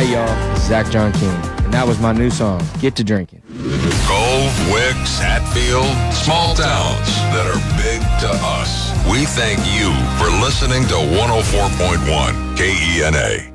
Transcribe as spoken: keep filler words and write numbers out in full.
Hey, y'all. This is Zach John King, and that was my new song, Get to Drinking. Cove, Wicks, Hatfield, small towns that are big to us. We thank you for listening to one oh four point one K E N A.